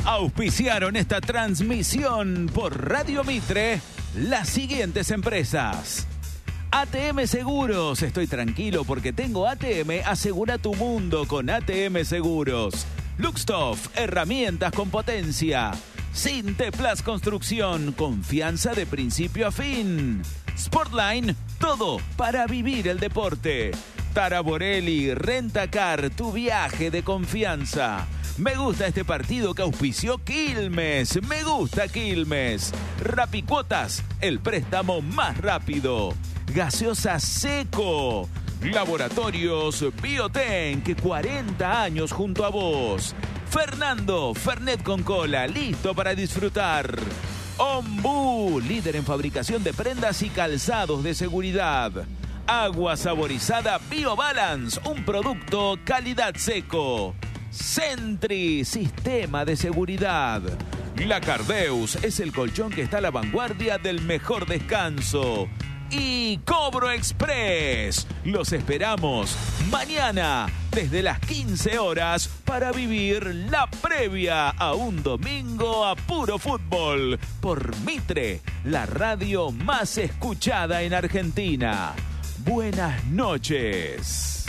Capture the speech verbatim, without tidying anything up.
Auspiciaron esta transmisión por Radio Mitre las siguientes empresas. A T M Seguros, estoy tranquilo porque tengo A T M, asegura tu mundo con A T M Seguros. Luxtoff, herramientas con potencia. Sinteplas Construcción, confianza de principio a fin. Sportline, todo para vivir el deporte. Taraborelli, Rentacar, tu viaje de confianza. Me gusta este partido que auspició Quilmes. Me gusta Quilmes. Rapicuotas, el préstamo más rápido. Gaseosa Seco. Laboratorios Biotenk, cuarenta años junto a vos. Fernando, Fernet con cola, listo para disfrutar. Ombú, líder en fabricación de prendas y calzados de seguridad. Agua saborizada BioBalance, un producto calidad seco. Sentry, sistema de seguridad. La Cardeus es el colchón que está a la vanguardia del mejor descanso. Y Cobro Express. Los esperamos mañana desde las quince horas para vivir la previa a un domingo a puro fútbol por Mitre, la radio más escuchada en Argentina. Buenas noches.